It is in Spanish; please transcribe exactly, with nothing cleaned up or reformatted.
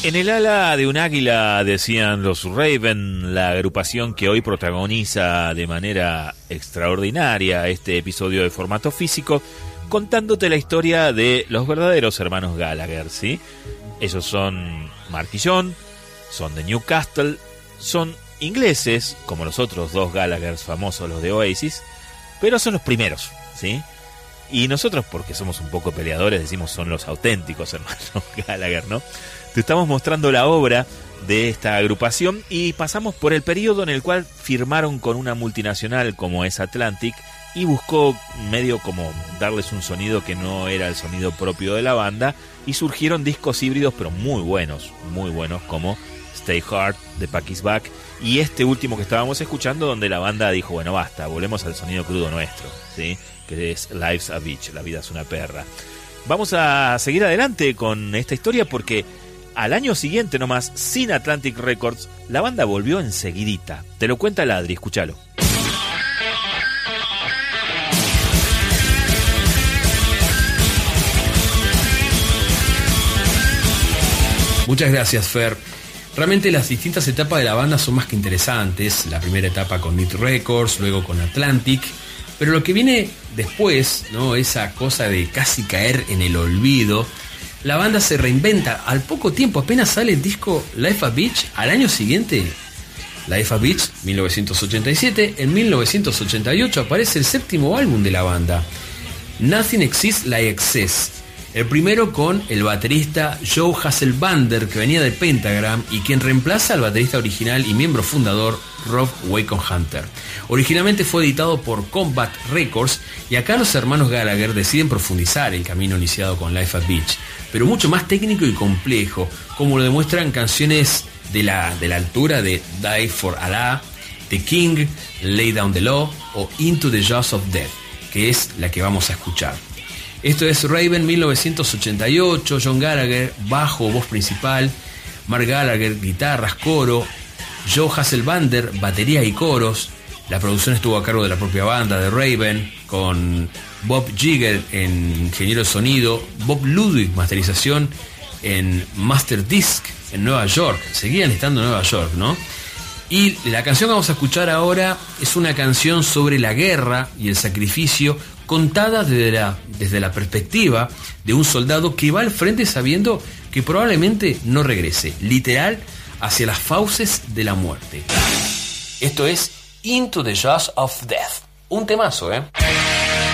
En el ala de un águila, decían los Raven, la agrupación que hoy protagoniza de manera extraordinaria este episodio de formato físico, contándote la historia de los verdaderos hermanos Gallagher, ¿sí? Ellos son Mark y John, son de Newcastle, son ingleses, como los otros dos Gallaghers famosos, los de Oasis, pero son los primeros, ¿sí? Y nosotros, porque somos un poco peleadores, decimos son los auténticos hermanos Gallagher, ¿no? Te estamos mostrando la obra de esta agrupación y pasamos por el periodo en el cual firmaron con una multinacional como es Atlantic y buscó medio como darles un sonido que no era el sonido propio de la banda, y surgieron discos híbridos pero muy buenos, muy buenos, como Stay Hard de Pack Is Back y este último que estábamos escuchando, donde la banda dijo, bueno, basta, volvemos al sonido crudo nuestro, ¿sí? Que es Life's a Bitch, la vida es una perra. Vamos a seguir adelante con esta historia porque al año siguiente nomás, sin Atlantic Records, la banda volvió enseguidita. Te lo cuenta Ladri, escúchalo. Muchas gracias, Fer. Realmente las distintas etapas de la banda son más que interesantes. La primera etapa con Neat Records, luego con Atlantic. Pero lo que viene después, ¿no? Esa cosa de casi caer en el olvido. La banda se reinventa. Al poco tiempo, apenas sale el disco Life a Bitch, al año siguiente, Life a Bitch, mil novecientos ochenta y siete, en mil novecientos ochenta y ocho aparece el séptimo álbum de la banda, Nothing Exists Like Excess. El primero con el baterista Joe Hasselbander, que venía de Pentagram y quien reemplaza al baterista original y miembro fundador Rob Wacom Hunter. Originalmente fue editado por Combat Records y acá los hermanos Gallagher deciden profundizar el camino iniciado con Life at Beach, pero mucho más técnico y complejo, como lo demuestran canciones de la, de la altura de Die for Allah, The King, Lay Down the Law o Into the Jaws of Death, que es la que vamos a escuchar. Esto es Raven mil novecientos ochenta y ocho, John Gallagher, bajo, voz principal, Mark Gallagher, guitarras, coro, Joe Hasselbander, batería y coros. La producción estuvo a cargo de la propia banda de Raven, con Bob Jigger en ingeniero de sonido, Bob Ludwig masterización en Master Disc en Nueva York. Seguían estando en Nueva York, ¿no? Y la canción que vamos a escuchar ahora es una canción sobre la guerra y el sacrificio, contada desde la, desde la perspectiva de un soldado que va al frente sabiendo que probablemente no regrese, literal, hacia las fauces de la muerte. Esto es Into the Jaws of Death. Un temazo, ¿eh?